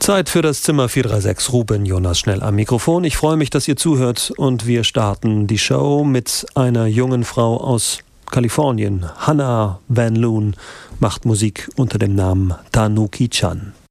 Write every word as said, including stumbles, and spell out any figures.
Zeit für das Zimmer vier drei sechs. Ruben Jonas schnell am Mikrofon. Ich freue mich, dass ihr zuhört und wir starten die Show mit einer jungen Frau aus Kalifornien. Hannah Van Loon macht Musik unter dem Namen Tanuki Chan.